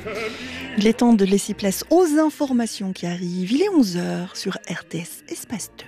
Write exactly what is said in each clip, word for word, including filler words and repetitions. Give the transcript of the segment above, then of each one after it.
Il est temps de laisser place aux informations qui arrivent. Il est onze heures sur R T S Espace deux.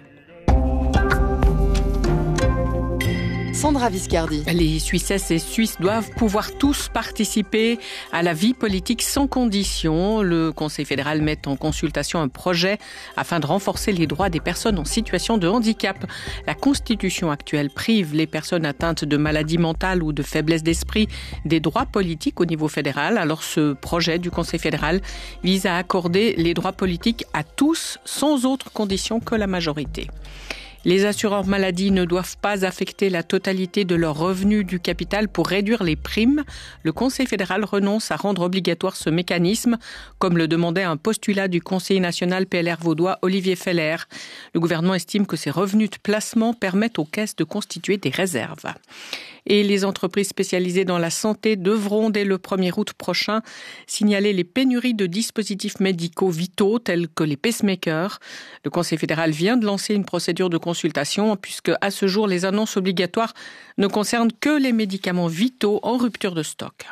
Sandra Viscardi. Les Suissesses et Suisses doivent pouvoir tous participer à la vie politique sans condition. Le Conseil fédéral met en consultation un projet afin de renforcer les droits des personnes en situation de handicap. La Constitution actuelle prive les personnes atteintes de maladies mentales ou de faiblesse d'esprit des droits politiques au niveau fédéral. Alors ce projet du Conseil fédéral vise à accorder les droits politiques à tous sans autre condition que la majorité. Les assureurs maladie ne doivent pas affecter la totalité de leurs revenus du capital pour réduire les primes. Le Conseil fédéral renonce à rendre obligatoire ce mécanisme, comme le demandait un postulat du conseiller national P L R vaudois Olivier Feller. Le gouvernement estime que ces revenus de placement permettent aux caisses de constituer des réserves. Et les entreprises spécialisées dans la santé devront, dès le premier août prochain, signaler les pénuries de dispositifs médicaux vitaux tels que les pacemakers. Le Conseil fédéral vient de lancer une procédure de consultation puisque, à ce jour, les annonces obligatoires ne concernent que les médicaments vitaux en rupture de stock.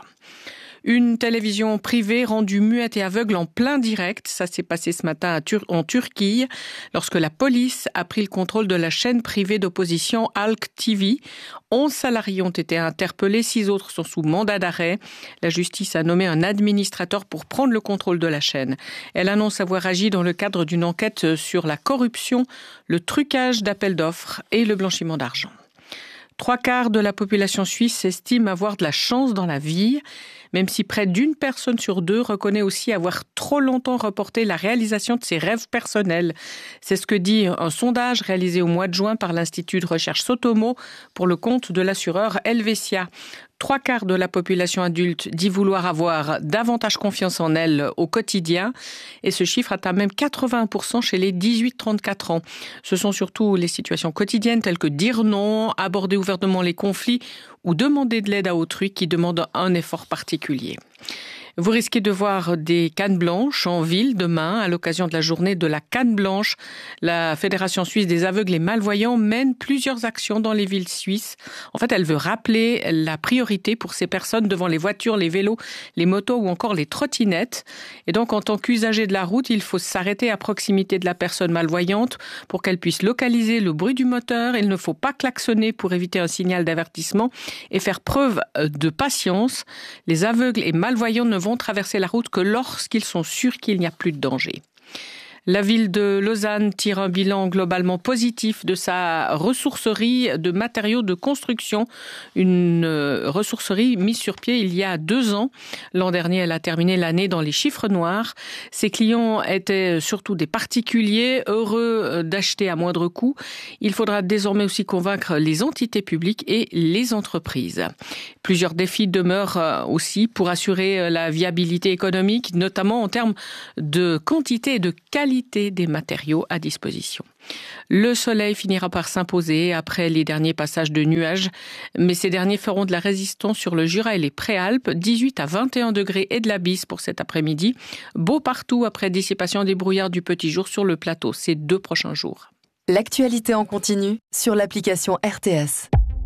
Une télévision privée rendue muette et aveugle en plein direct. Ça s'est passé ce matin à Tur- en Turquie, lorsque la police a pris le contrôle de la chaîne privée d'opposition Halk T V. Onze salariés ont été interpellés, six autres sont sous mandat d'arrêt. La justice a nommé un administrateur pour prendre le contrôle de la chaîne. Elle annonce avoir agi dans le cadre d'une enquête sur la corruption, le trucage d'appels d'offres et le blanchiment d'argent. Trois quarts de la population suisse estime avoir de la chance dans la vie, même si près d'une personne sur deux reconnaît aussi avoir trop longtemps reporté la réalisation de ses rêves personnels. C'est ce que dit un sondage réalisé au mois de juin par l'Institut de recherche Sotomo pour le compte de l'assureur Helvetia. Trois quarts de la population adulte dit vouloir avoir davantage confiance en elle au quotidien et ce chiffre atteint même quatre-vingts pour cent chez les dix-huit trente-quatre ans. Ce sont surtout les situations quotidiennes telles que dire non, aborder ouvertement les conflits ou demander de l'aide à autrui qui demandent un effort particulier. Vous risquez de voir des cannes blanches en ville demain à l'occasion de la journée de la canne blanche. La Fédération suisse des aveugles et malvoyants mène plusieurs actions dans les villes suisses. En fait, elle veut rappeler la priorité pour ces personnes devant les voitures, les vélos, les motos ou encore les trottinettes. Et donc, en tant qu'usager de la route, il faut s'arrêter à proximité de la personne malvoyante pour qu'elle puisse localiser le bruit du moteur. Il ne faut pas klaxonner pour éviter un signal d'avertissement et faire preuve de patience. Les aveugles et malvoyants ne vont traverser la route que lorsqu'ils sont sûrs qu'il n'y a plus de danger. La ville de Lausanne tire un bilan globalement positif de sa ressourcerie de matériaux de construction, une ressourcerie mise sur pied il y a deux ans. L'an dernier, elle a terminé l'année dans les chiffres noirs. Ses clients étaient surtout des particuliers heureux d'acheter à moindre coût. Il faudra désormais aussi convaincre les entités publiques et les entreprises. Plusieurs défis demeurent aussi pour assurer la viabilité économique, notamment en termes de quantité et de qualité des matériaux à disposition. Le soleil finira par s'imposer après les derniers passages de nuages, mais ces derniers feront de la résistance sur le Jura et les Préalpes, dix-huit à vingt et un degrés et de la bise pour cet après-midi. Beau partout après dissipation des brouillards du petit jour sur le plateau ces deux prochains jours. L'actualité en continu sur l'application R T S.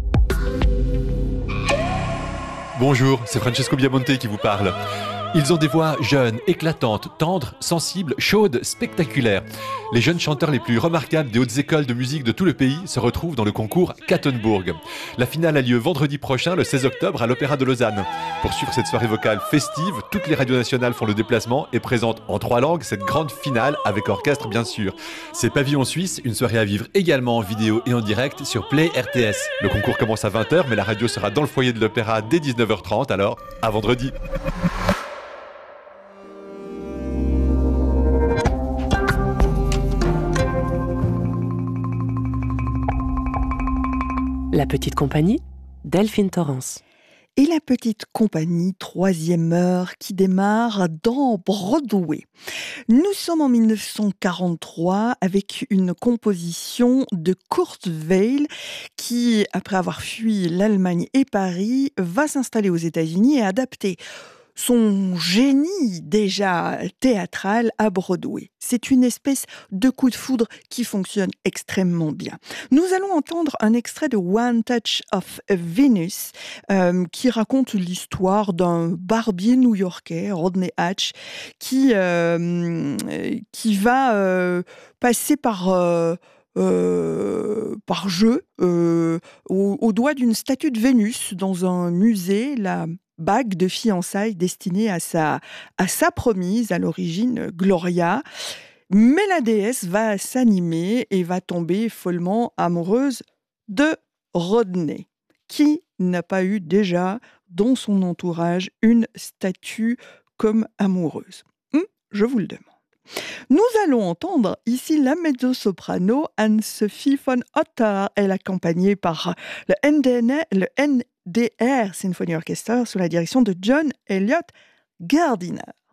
Bonjour, c'est Francesco Biamonte qui vous parle. Ils ont des voix jeunes, éclatantes, tendres, sensibles, chaudes, spectaculaires. Les jeunes chanteurs les plus remarquables des hautes écoles de musique de tout le pays se retrouvent dans le concours Kattenburg. La finale a lieu vendredi prochain, le seize octobre, à l'Opéra de Lausanne. Pour suivre cette soirée vocale festive, toutes les radios nationales font le déplacement et présentent en trois langues cette grande finale avec orchestre bien sûr. C'est Pavillon Suisse, une soirée à vivre également en vidéo et en direct sur Play R T S. Le concours commence à vingt heures, mais la radio sera dans le foyer de l'Opéra dès dix-neuf heures trente, alors à vendredi. La petite compagnie, Delphine Torrance. Et la petite compagnie, troisième heure, qui démarre dans Broadway. Nous sommes en mille neuf cent quarante-trois avec une composition de Kurt Weill qui, après avoir fui l'Allemagne et Paris, va s'installer aux États-Unis et adapter son génie déjà théâtral à Broadway. C'est une espèce de coup de foudre qui fonctionne extrêmement bien. Nous allons entendre un extrait de One Touch of Venus euh, qui raconte l'histoire d'un barbier new-yorkais, Rodney Hatch, qui, euh, qui va euh, passer par... Euh, Euh, par jeu euh, au, au doigt d'une statue de Vénus dans un musée, la bague de fiançailles destinée à sa, à sa promise, à l'origine Gloria. Mais la déesse va s'animer et va tomber follement amoureuse de Rodney. Qui n'a pas eu déjà dans son entourage une statue comme amoureuse ? hum, Je vous le demande. Nous allons entendre ici la mezzo-soprano Anne-Sophie von Otter. Elle est accompagnée par le N D R Symphony Orchestra sous la direction de John Elliott Gardiner.